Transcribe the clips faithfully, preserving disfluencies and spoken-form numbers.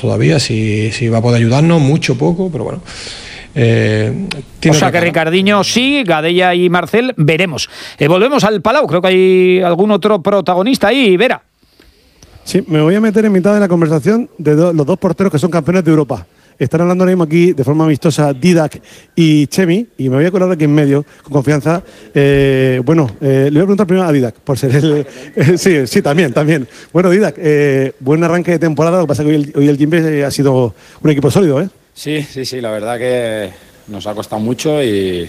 todavía si, si va a poder ayudarnos, mucho, poco, pero bueno. Eh, o sea que Ricardiño sí, Gadella y Marcel veremos. Eh, volvemos al Palau, creo que hay algún otro protagonista ahí, Vera. Sí, me voy a meter en mitad de la conversación de do, los dos porteros que son campeones de Europa. Están hablando ahora mismo aquí de forma amistosa Didac y Chemi, y me voy a colar aquí en medio con confianza. Eh, bueno, eh, le voy a preguntar primero a Didac, por ser el... Eh, sí, sí, también, también. Bueno, Didac, eh, buen arranque de temporada, lo que pasa es que hoy el, hoy el Jimbe ha sido un equipo sólido, ¿eh? Sí, sí, sí, la verdad que nos ha costado mucho y,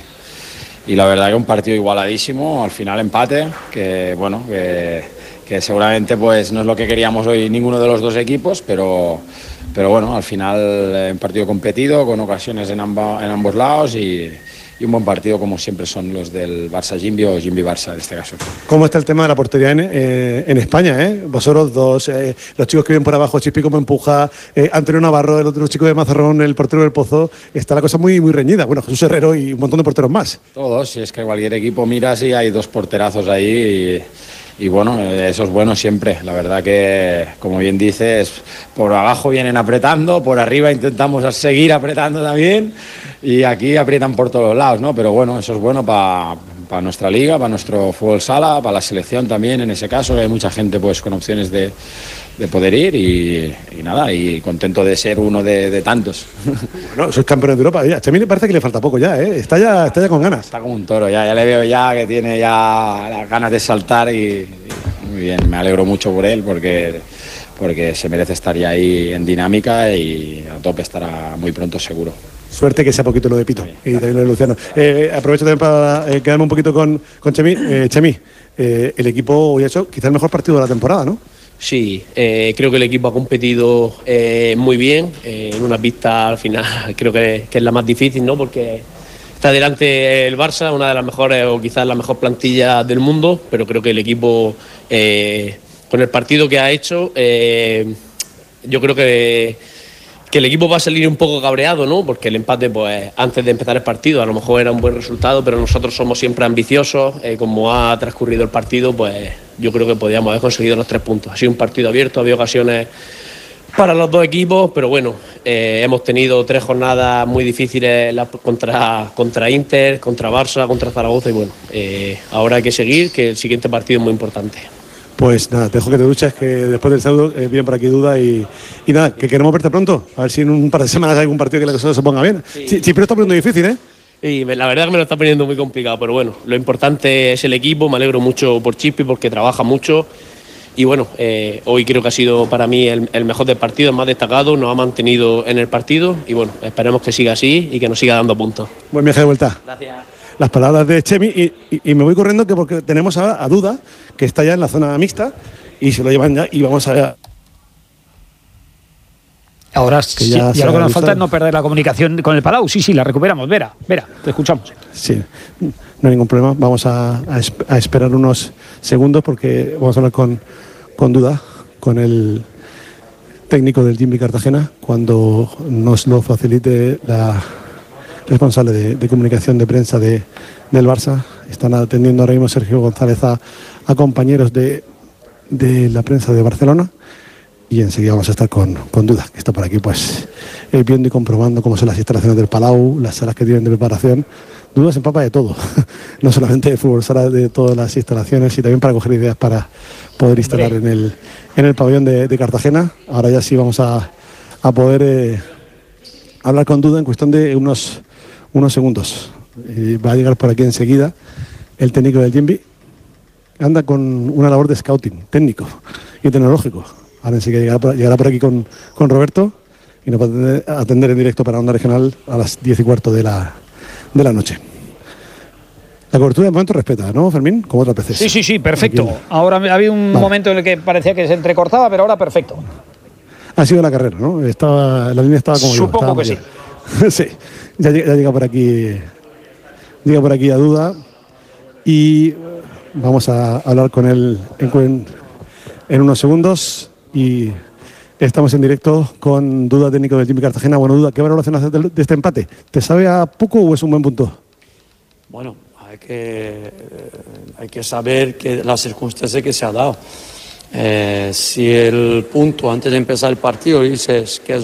y la verdad que un partido igualadísimo, al final empate, que bueno, que... que seguramente pues no es lo que queríamos hoy ninguno de los dos equipos, pero, pero bueno, al final eh, un partido competido, con ocasiones en, amba, en ambos lados y, y un buen partido como siempre son los del Barça-Jimbi o Jimbi-Barça en este caso. ¿Cómo está el tema de la portería en, eh, en España? Eh? Vosotros dos, eh, los chicos que vienen por abajo, Chispi como empuja, eh, Antonio Navarro, el otro chico de Mazarrón, el portero del Pozo, está la cosa muy, muy reñida. Bueno, Jesús Herrero y un montón de porteros más. Todos, si es que cualquier equipo mira si hay dos porterazos ahí y... Y bueno, eso es bueno siempre. La verdad que, como bien dices, por abajo vienen apretando, por arriba intentamos seguir apretando también y aquí aprietan por todos lados, ¿no? Pero bueno, eso es bueno para pa nuestra liga, para nuestro fútbol sala, para la selección también en ese caso. Hay mucha gente pues con opciones de, de poder ir y, y nada, y contento de ser uno de, de tantos. Bueno, sois campeones de Europa. Ya, a mí me parece que le falta poco ya, ¿eh? Está ya, está ya con ganas. Está como un toro, ya, ya le veo ya que tiene ya las ganas de saltar y, y muy bien, me alegro mucho por él porque, porque se merece estar ya ahí en dinámica y a tope estará muy pronto seguro. Suerte que sea poquito lo de Pito y también lo de Luciano. Eh, aprovecho también para eh, quedarme un poquito con, con Chemi. Eh, Chemi, eh, el equipo hoy ha hecho quizá el mejor partido de la temporada, ¿no? Sí, eh, creo que el equipo ha competido eh, muy bien, eh, en una pista al final creo que, que es la más difícil, ¿no? Porque está delante el Barça, una de las mejores o quizás la mejor plantilla del mundo, pero creo que el equipo eh, con el partido que ha hecho, eh, yo creo que... que el equipo va a salir un poco cabreado, ¿no? Porque el empate, pues, antes de empezar el partido, a lo mejor era un buen resultado, pero nosotros somos siempre ambiciosos. Eh, como ha transcurrido el partido, pues yo creo que podíamos haber conseguido los tres puntos. Ha sido un partido abierto, había ocasiones para los dos equipos, pero bueno, eh, hemos tenido tres jornadas muy difíciles contra, contra Inter, contra Barça, contra Zaragoza, y bueno, eh, ahora hay que seguir, que el siguiente partido es muy importante. Pues nada, te dejo que te duches, que después del saludo eh, viene por aquí Duda y, y nada, que queremos verte pronto. A ver si en un par de semanas hay algún partido que la cosa se ponga bien. Sí, sí, pero está poniendo difícil, ¿eh? Y la verdad que me lo está poniendo muy complicado, pero bueno, lo importante es el equipo. Me alegro mucho por Chispi porque trabaja mucho. Y bueno, eh, hoy creo que ha sido para mí el, el mejor del partido, el más destacado. Nos ha mantenido en el partido y bueno, esperemos que siga así y que nos siga dando puntos. Buen viaje de vuelta. Gracias. Las palabras de Chemi y, y, y me voy corriendo que porque tenemos ahora a Duda, que está ya en la zona mixta y se lo llevan ya y vamos a... Ahora sí, ya, ya lo que nos falta es no perder la comunicación con el Palau. Sí, sí, la recuperamos. Vera, Vera, te escuchamos. Sí, no hay ningún problema. Vamos a, a, a esperar unos segundos porque vamos a hablar con, con Duda, con el técnico del Jimbi Cartagena, cuando nos lo facilite la responsable de, de comunicación de prensa de, del Barça. Están atendiendo ahora mismo Sergio González a, a compañeros de, de la prensa de Barcelona y enseguida vamos a estar con, con Duda, que está por aquí pues eh, viendo y comprobando cómo son las instalaciones del Palau, las salas que tienen de preparación. Duda se empapa de todo, no solamente de fútbol sala, de todas las instalaciones y también para coger ideas para poder instalar en el, en el pabellón de, de Cartagena. Ahora ya sí vamos a, a poder eh, hablar con Duda en cuestión de unos unos segundos. Eh, va a llegar por aquí enseguida el técnico del Jimbi. Anda con una labor de scouting técnico y tecnológico. Ahora enseguida llegará por, llegará por aquí con, con Roberto y nos va a atender, a atender en directo para Onda Regional a las diez y cuarto de la, de la noche. La cobertura de momento respeta, ¿no, Fermín? Como otras veces. Sí, sí, sí, perfecto. Aquí. Ahora había un vale. momento en el que parecía que se entrecortaba, pero ahora perfecto. Ha sido la carrera, ¿no? Estaba, la línea estaba como Supongo yo. Supongo que sí. Sí. Ya, ya llega por aquí llega por aquí a Duda y vamos a hablar con él en, en unos segundos y estamos en directo con Duda, técnico del Jimbi Cartagena. Bueno, Duda, ¿qué valoración haces de este empate? ¿Te sabe a poco o es un buen punto? Bueno, hay que, hay que saber que la circunstancia que se ha dado. Eh, si el punto antes de empezar el partido dices que es